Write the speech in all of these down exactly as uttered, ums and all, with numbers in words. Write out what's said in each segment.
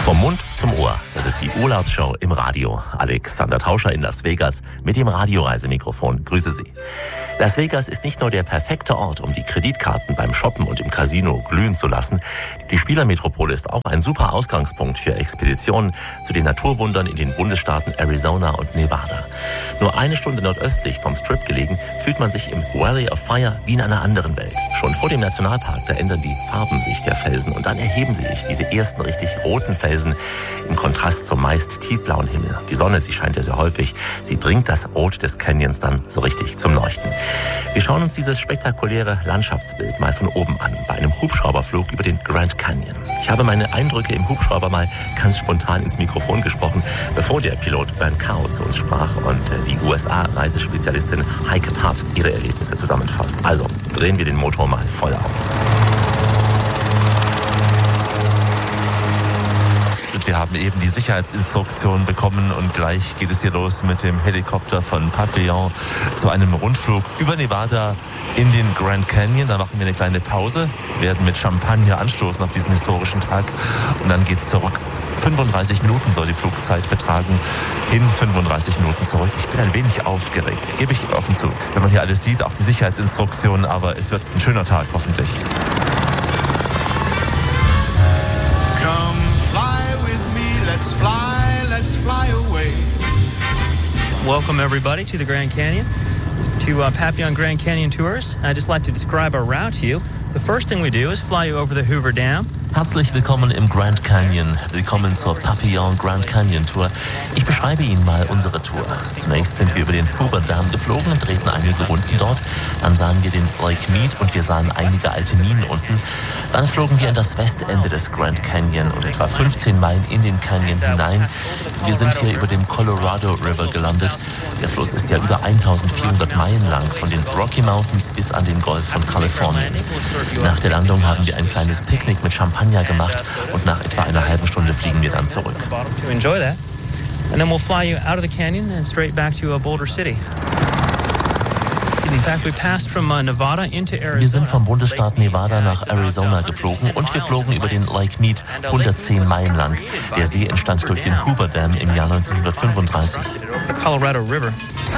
Vom Mund zum Ohr. Das ist die Urlaubsshow im Radio. Alexander Tauscher in Las Vegas mit dem Radioreisemikrofon. Grüße Sie. Las Vegas ist nicht nur der perfekte Ort, um die Kreditkarten beim Shoppen und im Casino glühen zu lassen. Die Spielermetropole ist auch ein super Ausgangspunkt für Expeditionen zu den Naturwundern in den Bundesstaaten Arizona und Nevada. Nur eine Stunde nordöstlich vom Strip gelegen, fühlt man sich im Valley of Fire wie in einer anderen Welt. Schon vor dem Nationalpark, da ändern die Farben sich der Felsen und dann erheben sie sich, diese ersten richtig roten Felsen, im Kontrast zum meist tiefblauen Himmel. Die Sonne, sie scheint ja sehr häufig. Sie bringt das Rot des Canyons dann so richtig zum Leuchten. Wir schauen uns dieses spektakuläre Landschaftsbild mal von oben an, bei einem Hubschrauberflug über den Grand Canyon. Ich habe meine Eindrücke im Hubschrauber mal ganz spontan ins Mikrofon gesprochen, bevor der Pilot Ben Cow zu uns sprach und die U S A-Reisespezialistin Heike Papst ihre Erlebnisse zusammenfasst. Also drehen wir den Motor mal voll auf. Wir haben eben die Sicherheitsinstruktion bekommen und gleich geht es hier los mit dem Helikopter von Papillon zu einem Rundflug über Nevada in den Grand Canyon. Da machen wir eine kleine Pause, werden mit Champagner anstoßen auf diesen historischen Tag und dann geht's zurück. fünfunddreißig Minuten soll die Flugzeit betragen, in fünfunddreißig Minuten zurück. Ich bin ein wenig aufgeregt, gebe ich offen zu. Wenn man hier alles sieht, auch die Sicherheitsinstruktionen, aber es wird ein schöner Tag, hoffentlich. Let's fly, let's fly away. Welcome everybody to the Grand Canyon, to uh, Papillon Grand Canyon Tours. I'd just like to describe our route to you. The first thing we do is fly you over the Hoover Dam. Herzlich willkommen im Grand Canyon. Willkommen zur Papillon Grand Canyon Tour. Ich beschreibe Ihnen mal unsere Tour. Zunächst sind wir über den Hoover Dam geflogen und drehten einige Runden dort. Dann sahen wir den Lake Mead und wir sahen einige alte Minen unten. Dann flogen wir an das Westende des Grand Canyon und etwa fünfzehn Meilen in den Canyon hinein. Wir sind hier über dem Colorado River gelandet. Der Fluss ist ja über eintausendvierhundert Meilen lang, von den Rocky Mountains bis an den Golf von Kalifornien. Nach der Landung haben wir ein kleines Picknick mit Champagner gemacht und nach etwa einer halben Stunde fliegen wir dann zurück. And then we'll fly you out of the canyon and straight back to uh, Boulder City. In fact, we passed from uh, Nevada into Arizona. Wir sind vom Bundesstaat Nevada nach Arizona geflogen und wir flogen über den Lake Mead, hundertzehn Meilen lang. Der See entstand durch den Hoover Dam im Jahr neunzehnhundertfünfunddreißig. The Colorado River.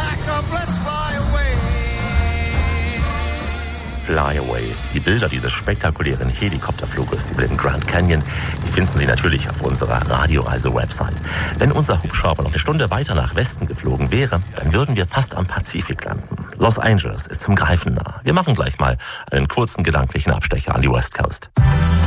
Fly Away. Die Bilder dieses spektakulären Helikopterfluges über den Grand Canyon, die finden Sie natürlich auf unserer Radioreise-Website. Wenn unser Hubschrauber noch eine Stunde weiter nach Westen geflogen wäre, dann würden wir fast am Pazifik landen. Los Angeles ist zum Greifen nah. Wir machen gleich mal einen kurzen gedanklichen Abstecher an die West Coast.